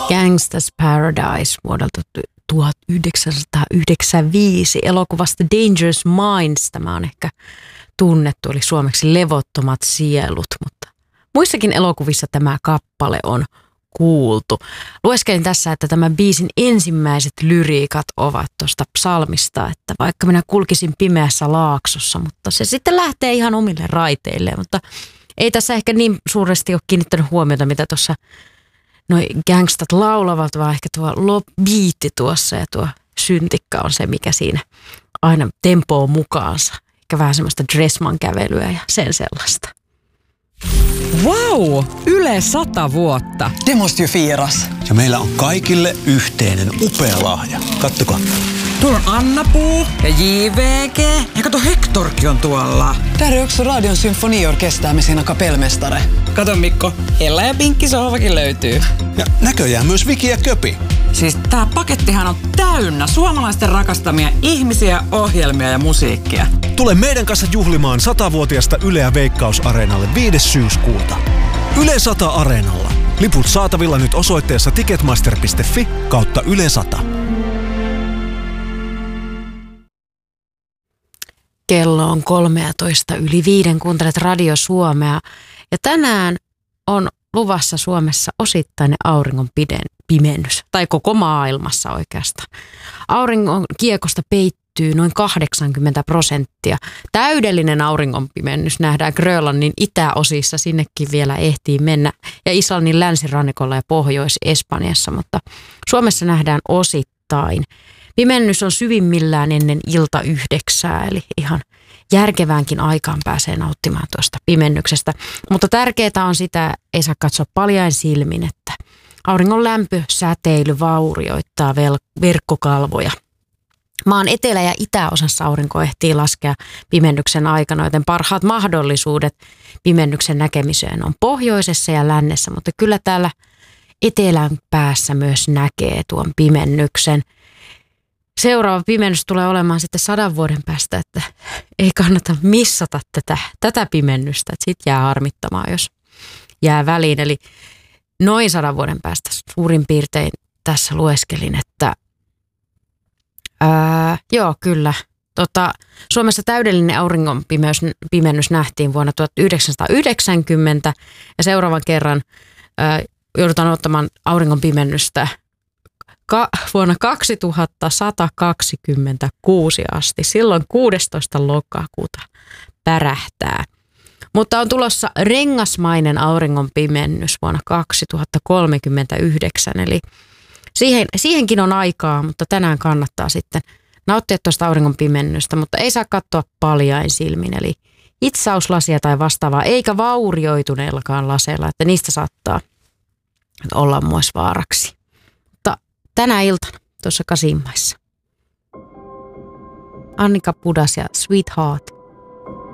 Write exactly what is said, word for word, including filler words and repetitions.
Gangsta's Paradise vuodelta tuhatyhdeksänsataayhdeksänkymmentäviisi elokuvasta Dangerous Minds. Tämä on ehkä tunnettu, eli suomeksi Levottomat sielut, mutta muissakin elokuvissa tämä kappale on kuultu. Lueskelin tässä, että tämän biisin ensimmäiset lyriikat ovat tuosta psalmista, että vaikka minä kulkisin pimeässä laaksossa, mutta se sitten lähtee ihan omille raiteilleen, mutta ei tässä ehkä niin suuresti ole kiinnittänyt huomiota, mitä tuossa noi gangstat laulavat, vaan ehkä tuo biitti tuossa ja tuo syntikka on se, mikä siinä aina tempoo mukaansa. Ehkä vähän semmoista Dressman kävelyä ja sen sellaista. Vau! Yle sata vuotta. Det måste ju firas. Ja meillä on kaikille yhteinen upea lahja. Kattokaa. Tuolla on Anna-Puu ja J V G. Ja kato, Hectorkin on tuolla. Där är också Radion symfoniorkester med sina kapellmästare. Kato Mikko, Ella ja Pinkki sohvakin löytyy. Ja näköjään myös Viki ja Köpi. Siis tää pakettihan on täynnä suomalaisten rakastamia ihmisiä, ohjelmia ja musiikkia. Tule meidän kanssa juhlimaan satavuotiasta Yleä Veikkaus-areenalle viides syyskuuta. Yle sata Areenalla. Liput saatavilla nyt osoitteessa ticketmaster piste fi kautta Yle sata. Kello on kolmetoista yli viiden, kuuntelet Radio Suomea ja tänään on luvassa Suomessa osittainen auringon pimennys, tai koko maailmassa oikeastaan. Auringon kiekosta peittyy noin kahdeksankymmentä prosenttia. Täydellinen auringonpimennys nähdään Grönlannin itäosissa, sinnekin vielä ehtii mennä, ja Islannin länsirannikolla ja Pohjois-Espanjassa, mutta Suomessa nähdään osittain. Pimennys on syvimmillään ennen ilta yhdeksää, eli ihan järkeväänkin aikaan pääsee nauttimaan tuosta pimennyksestä. Mutta tärkeää on sitä, ei saa katsoa paljain silmin, että auringon lämpö, säteily vaurioittaa vel- verkkokalvoja. Maan etelä- ja itäosassa aurinko ehtii laskea pimennyksen aikana, joten parhaat mahdollisuudet pimennyksen näkemiseen on pohjoisessa ja lännessä, mutta kyllä täällä etelän päässä myös näkee tuon pimennyksen. Seuraava pimennys tulee olemaan sitten sadan vuoden päästä, että ei kannata missata tätä, tätä pimennystä, että sit jää harmittamaan, jos jää väliin. Eli noin sadan vuoden päästä suurin piirtein tässä lueskelin, että ää, joo kyllä, tota, Suomessa täydellinen auringonpimennys pimennys nähtiin vuonna tuhatyhdeksänsataayhdeksänkymmentä ja seuraavan kerran ää, joudutaan ottamaan auringonpimennystä Ka- vuonna kaksituhattasakaksikymmentäkuusi asti, silloin kuudestoista lokakuuta pärähtää. Mutta on tulossa rengasmainen auringonpimennys vuonna kaksituhattakolmekymmentäyhdeksän, eli siihen, siihenkin on aikaa, mutta tänään kannattaa sitten nauttia tuosta auringonpimennystä, mutta ei saa katsoa paljain silmin, eli itsauslasia tai vastaavaa, eikä vaurioituneellakaan laseilla, että niistä saattaa olla myös vaaraksi. Tänä iltana tuossa Kasimmaissa. Annika Pudas ja Sweetheart.